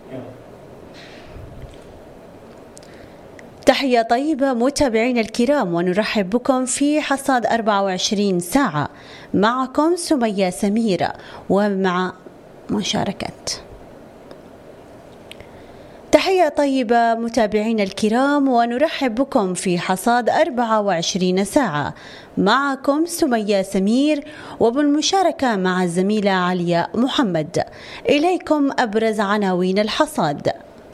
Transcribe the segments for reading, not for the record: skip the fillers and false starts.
تحية طيبة متابعينا الكرام، ونرحب بكم في حصاد 24 ساعة. معكم سمية سميرة ومع مشاركة. تحية طيبة متابعينا الكرام، ونرحب بكم في حصاد 24 ساعة. معكم سمية سمير وبالمشاركة مع الزميلة عليا محمد. إليكم أبرز عناوين الحصاد.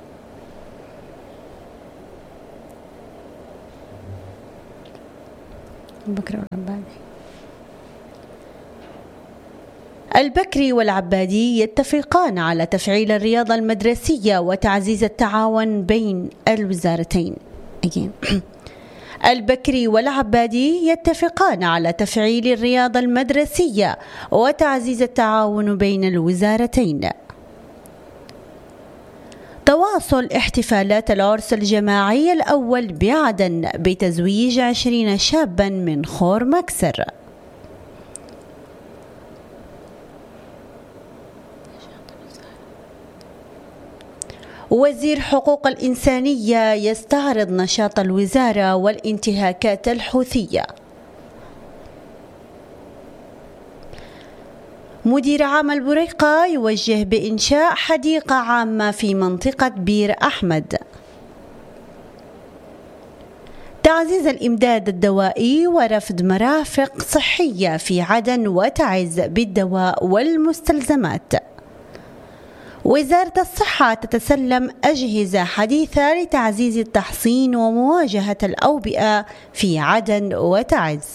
البكري والعبادي يتفقان على تفعيل الرياضة المدرسية وتعزيز التعاون بين الوزارتين. البكري والعبادي يتفقان على تفعيل الرياضة المدرسية وتعزيز التعاون بين الوزارتين. تواصل احتفالات العرس الجماعي الأول بعدن بتزويج 20 شابا من خور مكسر. وزير حقوق الإنسانية يستعرض نشاط الوزارة والانتهاكات الحوثية. مدير عام البريقة يوجه بإنشاء حديقة عامة في منطقة بير أحمد. تعزيز الإمداد الدوائي ورفد مرافق صحية في عدن وتعز بالدواء والمستلزمات. وزارة الصحة تتسلم أجهزة حديثة لتعزيز التحصين ومواجهة الأوبئة في عدن وتعز.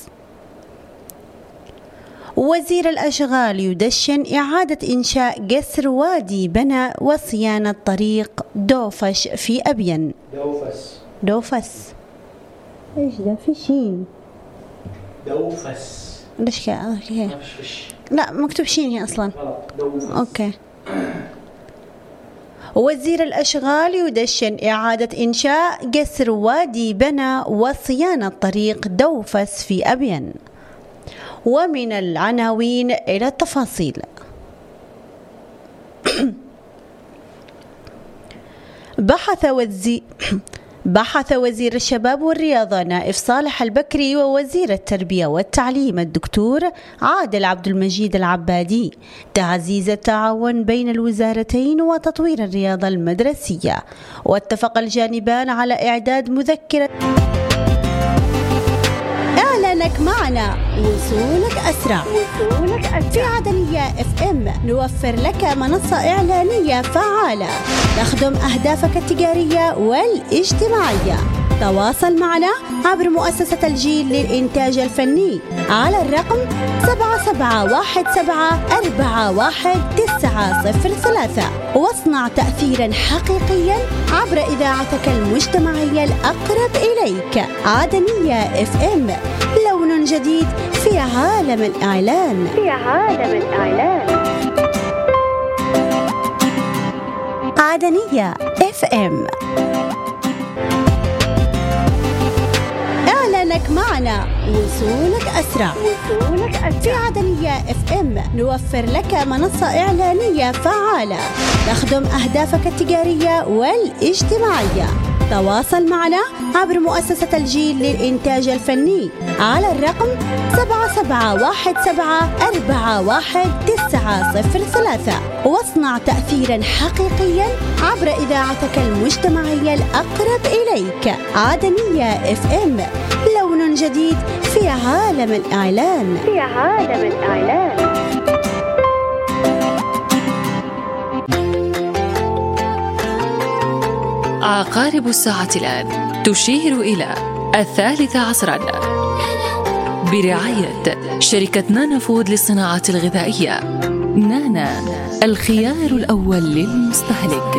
وزير الأشغال يدشن إعادة إنشاء جسر وادي بنا وصيانة طريق دوفش في أبين. دوفس إيش ده؟ في شين دوفس. ليش كده؟ لا مكتوب شين هي أصلا. أوكي. وزير الأشغال يدشن إعادة إنشاء جسر وادي بنا وصيانة طريق دوفس في أبين. ومن العناوين إلى التفاصيل. بحث وزير الشباب والرياضة نائف صالح البكري ووزير التربية والتعليم الدكتور عادل عبد المجيد العبادي تعزيز التعاون بين الوزارتين وتطوير الرياضة المدرسية. واتفق الجانبان على إعداد مذكرة إعلانك معنا وصولك أسرع. في عدنية FM نوفر لك منصة إعلانية فعالة تخدم أهدافك التجارية والاجتماعية. تواصل معنا عبر مؤسسة الجيل للإنتاج الفني على الرقم 7717411903 واصنع تأثيرا حقيقيا عبر إذاعتك المجتمعية الأقرب إليك. عدنية FM، لون جديد في عالم الإعلان. عدنية FM. إعلانك معنا وصولك أسرع. في عدنية FM نوفر لك منصة إعلانية فعالة تخدم أهدافك التجارية والاجتماعية. تواصل معنا عبر مؤسسة الجيل للإنتاج الفني على الرقم 7717411903 واصنع تأثيرا حقيقيا عبر إذاعتك المجتمعية الأقرب إليك. عدنية FM، لون جديد في عالم الإعلان. عقارب الساعة الآن تشير إلى 13:00 برعاية شركة نانا فود للصناعة الغذائية. نانا، الخيار الأول للمستهلك.